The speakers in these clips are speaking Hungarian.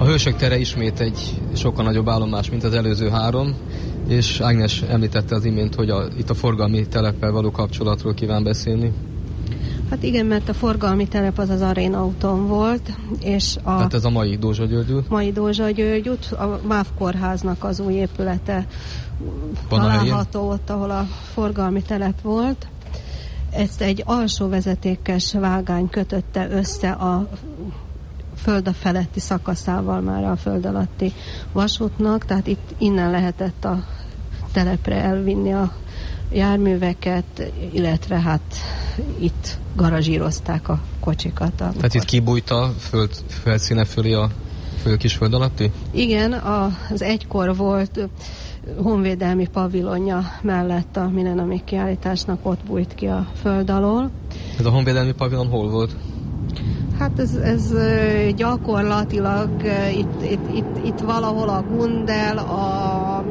Hősök tere ismét egy sokkal nagyobb állomás, mint az előző 3, és Ágnes említette az imént, hogy itt a forgalmi teleppel való kapcsolatról kíván beszélni. Hát igen, mert a forgalmi telep az Arena úton volt, és tehát ez a mai Dózsa György út? Mai Dózsa György út, a MÁV kórháznak az új épülete található ott, ahol a forgalmi telep volt. Ezt egy alsó vezetékes vágány kötötte össze a föld a feletti szakaszával már a föld alatti vasútnak, tehát innen lehetett a telepre elvinni a járműveket, illetve hát itt garázsírozták a kocsikat. Tehát itt kibújt a felszíne fölé a kis föld alatti? Igen, az egykor volt honvédelmi pavilonja mellett a Millenniumi kiállításnak ott bújt ki a föld alól. Ez a honvédelmi pavilon hol volt? Hát ez gyakorlatilag itt valahol a Gundel, a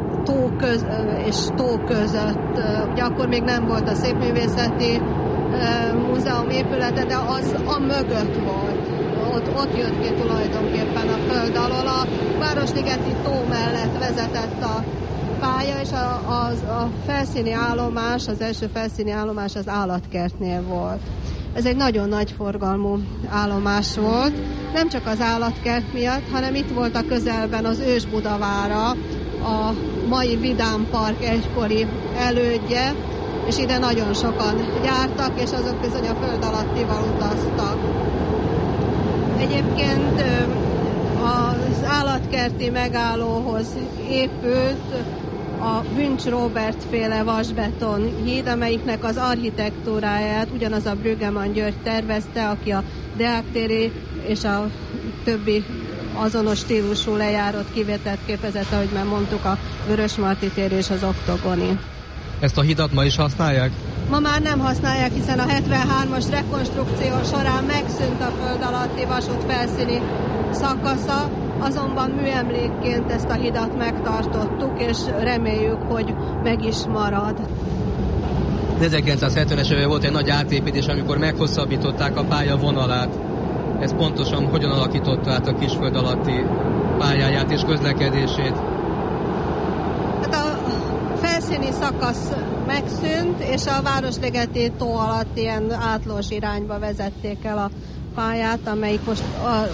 tó között, ugye akkor még nem volt a Szépművészeti Múzeum épülete, de az a mögött volt. Ott jött ki tulajdonképpen a föld alól. A Városligeti tó mellett vezetett a pálya, és a felszíni állomás, az első felszíni állomás az állatkertnél volt. Ez egy nagyon nagy forgalmú állomás volt, nem csak az állatkert miatt, hanem itt volt a közelben az Ős-Budavára, a mai Vidám Park egykori elődje, és ide nagyon sokan jártak, és azok bizony a föld alattival utaztak. Egyébként az állatkerti megállóhoz épült a Wünsch Róbert féle vasbeton híd, amelyiknek az architektúráját ugyanaz a Brüggemann György tervezte, aki a Deák téri és a többi azonos stílusú lejárót kivételt képezett, ahogy már mondtuk, a Vörösmarty tér és az Oktogoni. Ezt a hidat ma is használják? Ma már nem használják, hiszen a 73-as rekonstrukció során megszűnt a föld alatti vasút felszíni szakasza, azonban műemlékként ezt a hidat megtartottuk, és reméljük, hogy meg is marad. 1970-es években volt egy nagy átépítés, amikor meghosszabbították a pálya vonalát. Ez pontosan hogyan alakította át a kisföld alatti pályáját és közlekedését? Hát a felszíni szakasz megszűnt, és a Városligeti tó alatt ilyen átlós irányba vezették el a pályát, amelyik most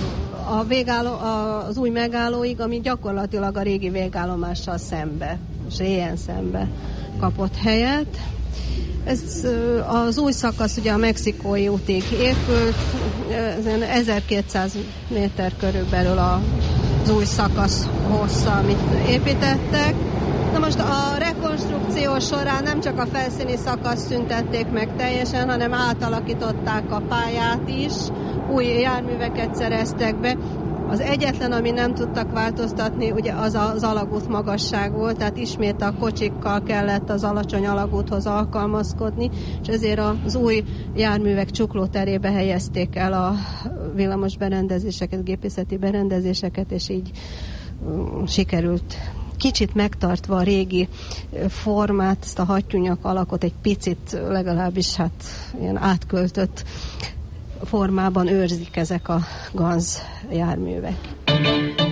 az új megállóig, ami gyakorlatilag a régi végállomással szembe, és ilyen szembe kapott helyet. Ez az új szakasz ugye a Mexikói útig épült, 1200 méter körülbelül az új szakasz hossza, amit építettek. Na most a rekonstrukció során nem csak a felszíni szakasz szüntették meg teljesen, hanem átalakították a pályát is, új járműveket szereztek be. Az egyetlen, ami nem tudtak változtatni, ugye az alagút magasság volt, tehát ismét a kocsikkal kellett az alacsony alagúthoz alkalmazkodni, és ezért az új járművek csuklóterébe helyezték el a villamos berendezéseket, gépészeti berendezéseket, és így sikerült kicsit megtartva a régi formát, ezt a hattyúnyak alakot egy picit legalábbis hát ilyen átköltött formában őrzik ezek a Ganz járművek.